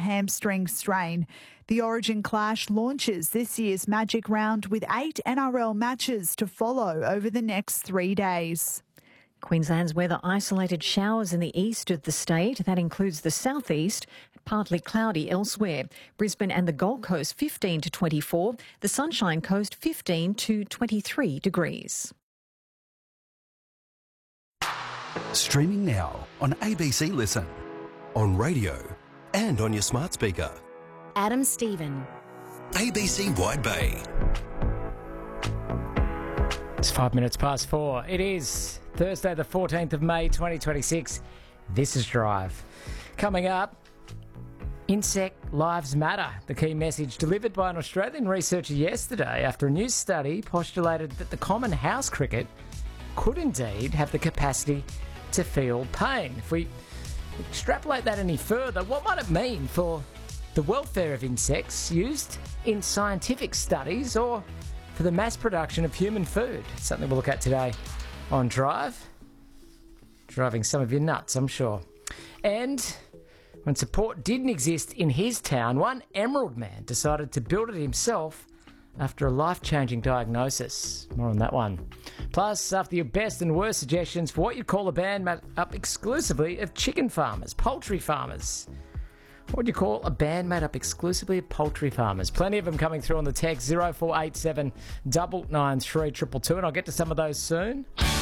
hamstring strain. The Origin Clash launches this year's Magic Round with 8 NRL matches to follow over the next 3 days. Queensland's weather: isolated showers in the east of the state. That includes the southeast. Partly cloudy elsewhere. Brisbane and the Gold Coast 15 to 24. The Sunshine Coast 15 to 23 degrees. Streaming now on ABC Listen, on radio and on your smart speaker. Adam Stephen. ABC Wide Bay. It's 5 minutes past 4. It is Thursday the 14th of May 2026. This is Drive. Coming up, insect lives matter. The key message delivered by an Australian researcher yesterday after a new study postulated that the common house cricket could indeed have the capacity to feel pain. If we extrapolate that any further, what might it mean for the welfare of insects used in scientific studies or for the mass production of human food? It's something we'll look at today on Drive. Driving some of you nuts, I'm sure. And when support didn't exist in his town, one Emerald man decided to build it himself after a life-changing diagnosis. More on that one. Plus, after your best and worst suggestions for what you'd call a band made up exclusively of chicken farmers, poultry farmers. What would you call a band made up exclusively of poultry farmers? Plenty of them coming through on the text 0487 993 222, and I'll get to some of those soon.